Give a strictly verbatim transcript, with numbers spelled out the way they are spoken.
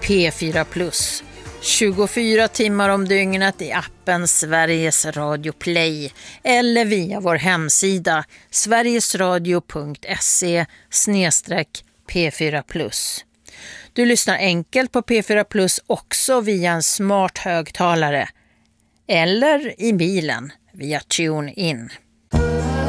P fyra Plus. tjugofyra timmar om dygnet i appen Sveriges Radio Play eller via vår hemsida sverigesradio punkt se snedstreck P fyra Plus. Du lyssnar enkelt på P fyra Plus också via en smart högtalare eller i bilen via TuneIn.